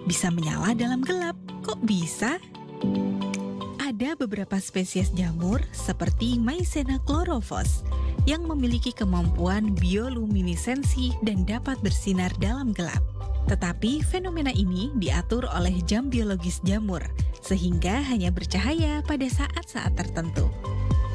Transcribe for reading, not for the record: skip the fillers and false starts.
bisa menyala dalam gelap. Kok bisa? Ada beberapa spesies jamur seperti Mycena chlorophyllus yang memiliki kemampuan bioluminesensi dan dapat bersinar dalam gelap. Tetapi fenomena ini diatur oleh jam biologis jamur, sehingga hanya bercahaya pada saat-saat tertentu.